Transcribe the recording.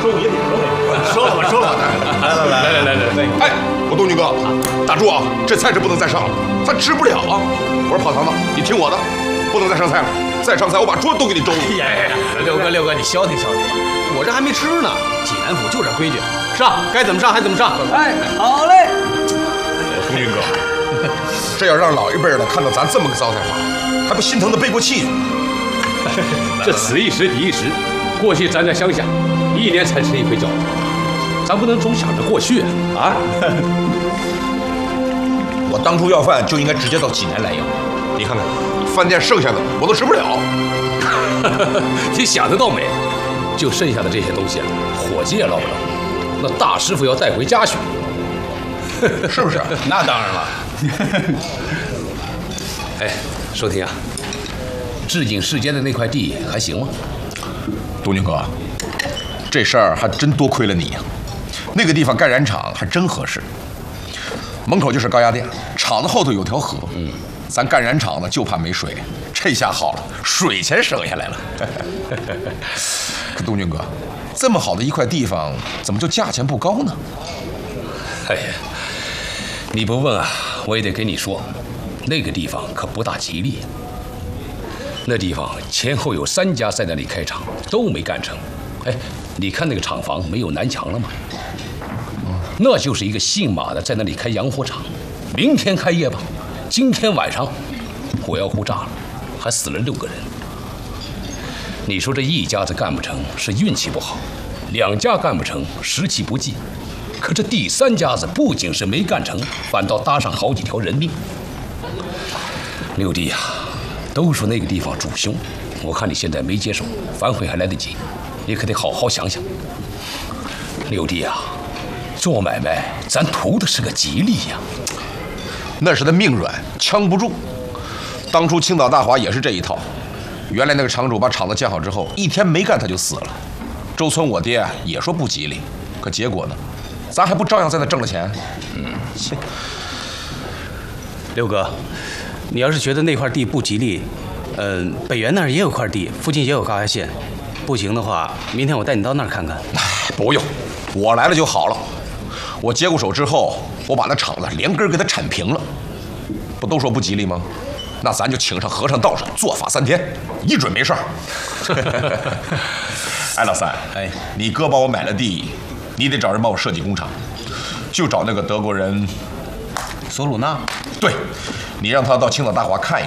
收也得收了吧，收了。来， 哎，我东军哥，打住啊！这菜是不能再上了，咱吃不了啊！我说跑堂的，你听我的，不能再上菜了，再上菜我把桌子都给你周了。 六哥，你消停消停，我这还没吃呢。济南府就这规矩，上该怎么上还怎么上。 哎，好嘞。 东军哥，这要让老一辈的看到咱这么个糟菜法，还不心疼的背过气？ 这此一时彼一时，过去咱在乡下1年才吃一回饺子，咱不能总想着过去啊！ 我当初要饭就应该直接到济南来要，你看看，饭店剩下的我都吃不了。 你想得倒美，就剩下的这些东西，伙计也捞不了，那大师傅要带回家去， 是不是？ 那当然了。 哎，收听啊，置景世间的那块地还行吗？ 东军哥，这事儿还真多亏了你呀。那个地方盖染厂还真合适，门口就是高压电，厂子后头有条河。咱干染厂呢就怕没水，这下好了，水钱省下来了。可东军哥，这么好的一块地方，怎么就价钱不高呢？ 哎呀，你不问啊，我也得跟你说，那个地方可不大吉利。那地方前后有3家在那里开厂，都没干成。哎，你看那个厂房没有南墙了吗？那就是一个姓马的在那里开洋火厂，明天开业吧，今天晚上火药库炸了，还死了6个人。你说这一家子干不成是运气不好，2家干不成时气不济，可这第3家子不仅是没干成，反倒搭上好几条人命。六弟呀，都说那个地方主凶，我看你现在没接手，反悔还来得及，你可得好好想想。六弟呀，做买卖咱图的是个吉利呀。 那是他命软，呛不住。当初青岛大华也是这一套。原来那个厂主把厂子建好之后，1天没干他就死了。周村我爹也说不吉利，可结果呢，咱还不照样在那挣了钱？切！ 六哥，你要是觉得那块地不吉利，北园那儿也有块地，附近也有高压线，不行的话，明天我带你到那儿看看。 不用，我来了就好了。我接过手之后，我把那厂子连根给它铲平了。不都说不吉利吗？那咱就请上和尚道士做法3天，一准没事儿。哎，老三， 哎， 你哥帮我买了地，你得找人帮我设计工厂，就找那个德国人索鲁纳。 对，你让他到青岛大华看一看。